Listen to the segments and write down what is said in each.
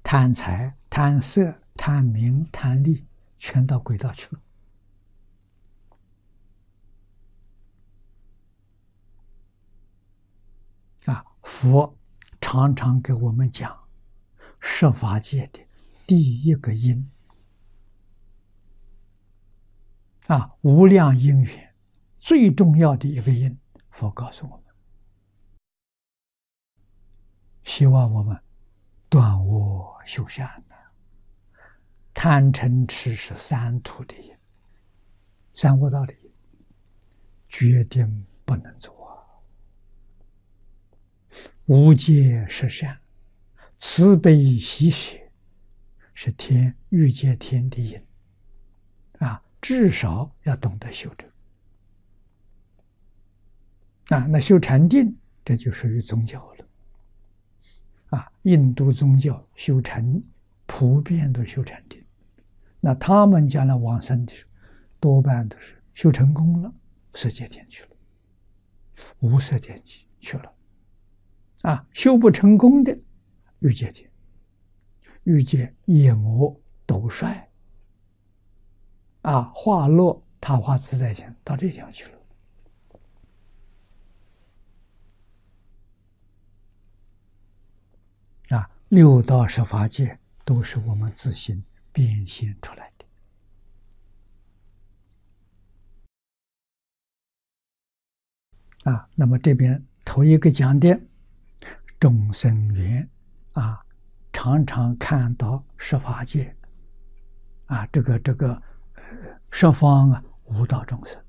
贪财、贪色、贪名、贪利，全到轨道去了。佛常常给我们讲十法界的第一个因无量因缘最重要的一个因，佛告诉我们，希望我们断恶修善的。贪嗔痴是三途的因，三恶道的因，决定不能做。无戒是善，慈悲喜舍是欲界天的因至少要懂得修这个那修禅定，这就属于宗教了印度宗教修禅普遍都修禅定，那他们将来往生的时候多半都是修成功了，色界天去了，无色天去了修不成功的欲界天，欲界夜魔斗帅化落他化自在天，到这地方去了六道十法界都是我们自行变现出来的那么这边头一个讲的众生缘常常看到十法界这个十方五道众生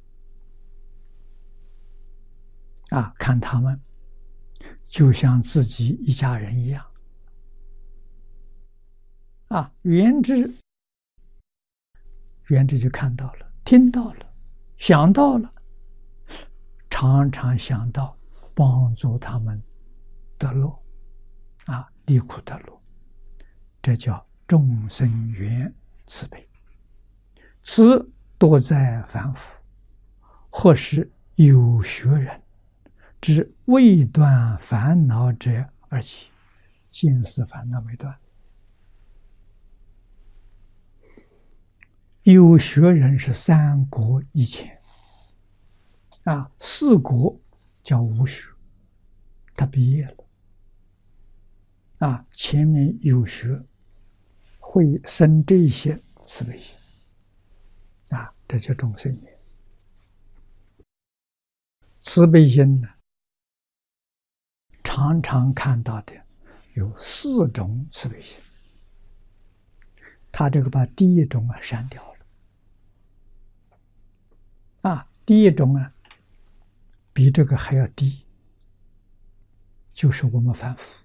看他们就像自己一家人一样缘知就看到了，听到了，想到了，常常想到帮助他们得乐离苦得乐，这叫众生缘慈悲。此多在凡夫，或是有学人之未断烦恼者而起，见思烦恼未断。有学人是三国以前四国叫无学，他毕业了前面有学会生这些慈悲心这叫众生缘。慈悲心呢，常常看到的有四种慈悲心，他这个把第一种删掉了第一种比这个还要低，就是我们凡夫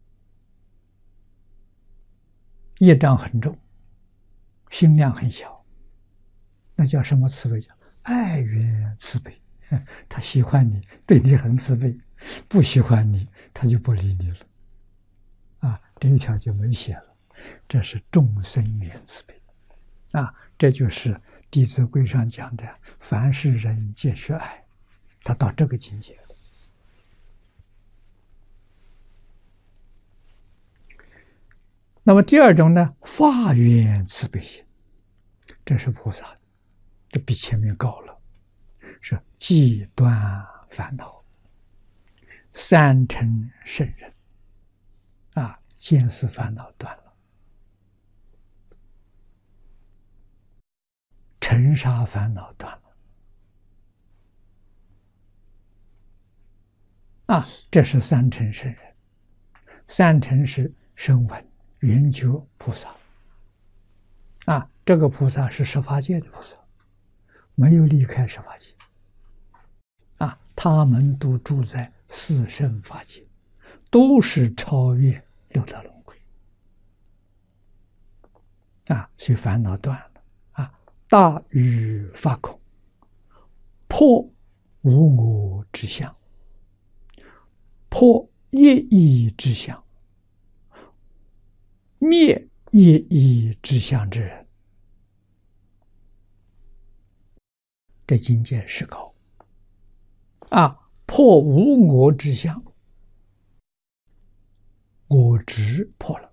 业障很重，心量很小，那叫什么慈悲？叫爱缘慈悲。他喜欢你，对你很慈悲；不喜欢你，他就不理你了这一条就没写了。这是众生缘慈悲这就是《弟子规》上讲的凡是人皆须爱，他到这个境界了。那么第二种呢，法缘慈悲心，这是菩萨，这比前面高了，是既断烦恼，三乘圣人见思烦恼断了，尘沙烦恼断了这是三乘圣人。三乘是声闻、缘觉菩萨这个菩萨是十法界的菩萨，没有离开十法界他们都住在四圣法界，都是超越六道轮回所以烦恼断了大于法空，破无我之相，破业意之相，灭业意之相之人，这境界是高破无我之相，我执破了